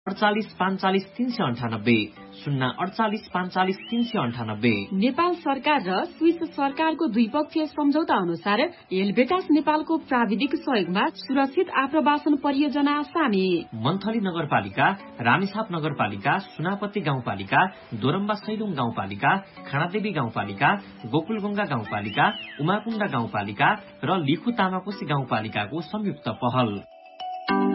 4845 04845 नेपाल सरकार र स्विस सरकारको द्विपक्षीय सम्झौता अनुसार हेलबेटास नेपालको प्राविधिक सहयोगमा सुरक्षित आप्रवासन परियोजना सामे। मन्थली नगरपालिका, रामेछाप नगरपालिका, सुनापत्ती गाउँपालिका, दोरम्बा सैलुङ गाउँपालिका, खानादेवी गाउँपालिका, गोकुलगंगा गाउँपालिका, उमाकुण्डा गाउँपालिका र लिखु तामाकोशी गाउँपालिकाको संयुक्त पहल।